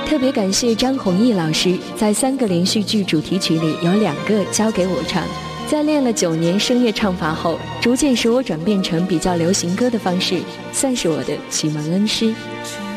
特别感谢张弘毅老师，在3个连续剧主题曲里有2个交给我唱。在练了9年声乐唱法后，逐渐使我转变成比较流行歌的方式，算是我的启蒙恩师。